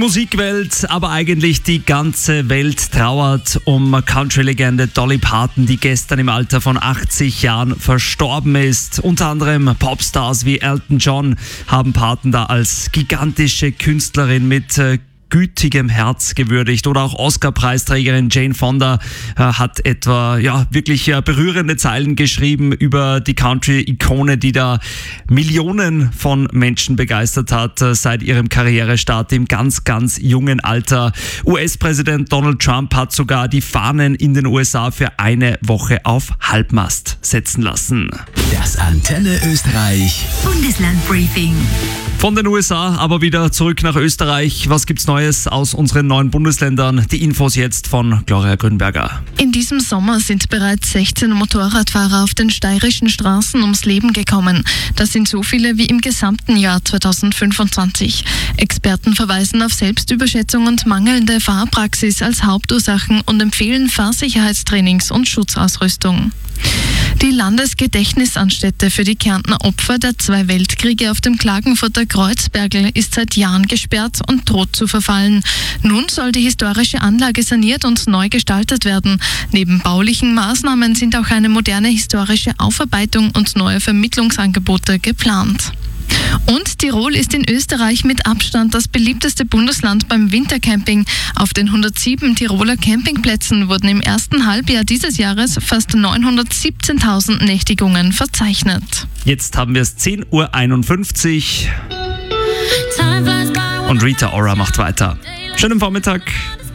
Musikwelt, aber eigentlich die ganze Welt trauert um Country-Legende Dolly Parton, die gestern im Alter von 80 Jahren verstorben ist. Unter anderem Popstars wie Elton John haben Parton da als gigantische Künstlerin mit gütigem Herz gewürdigt. Oder auch Oscar-Preisträgerin Jane Fonda hat etwa wirklich berührende Zeilen geschrieben über die Country-Ikone, die da Millionen von Menschen begeistert hat seit ihrem Karrierestart im ganz, ganz jungen Alter. US-Präsident Donald Trump hat sogar die Fahnen in den USA für eine Woche auf Halbmast setzen lassen. Das Antenne Österreich Bundeslandbriefing. Von den USA aber wieder zurück nach Österreich. Was gibt's Neues aus unseren neuen Bundesländern? Die Infos jetzt von Gloria Grünberger. In diesem Sommer sind bereits 16 Motorradfahrer auf den steirischen Straßen ums Leben gekommen. Das sind so viele wie im gesamten Jahr 2025. Experten verweisen auf Selbstüberschätzung und mangelnde Fahrpraxis als Hauptursachen und empfehlen Fahrsicherheitstrainings und Schutzausrüstung. Die Landesgedächtnisanstätte für die Kärntner Opfer der 2 Weltkriege auf dem Klagenfurter Kreuzbergl ist seit Jahren gesperrt und droht zu verfallen. Nun soll die historische Anlage saniert und neu gestaltet werden. Neben baulichen Maßnahmen sind auch eine moderne historische Aufarbeitung und neue Vermittlungsangebote geplant. Und Tirol ist in Österreich mit Abstand das beliebteste Bundesland beim Wintercamping. Auf den 107 Tiroler Campingplätzen wurden im ersten Halbjahr dieses Jahres fast 917.000 Nächtigungen verzeichnet. Jetzt haben wir es 10.51 Uhr und Rita Ora macht weiter. Schönen Vormittag.